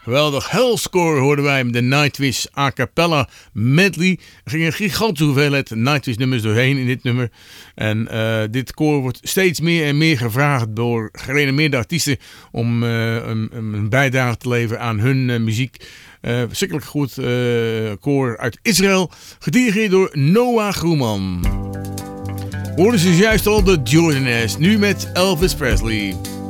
Geweldig. Hellscore hoorden wij met de Nightwish a cappella medley. Er ging een gigantische hoeveelheid Nightwish nummers doorheen in dit nummer. En dit koor wordt steeds meer en meer gevraagd door gerenommeerde artiesten om een bijdrage te leveren aan hun muziek. Verschrikkelijk goed koor uit Israël, gedirigeerd door Noah Groeman. Hoorden ze juist al de Jordanaires, nu met Elvis Presley.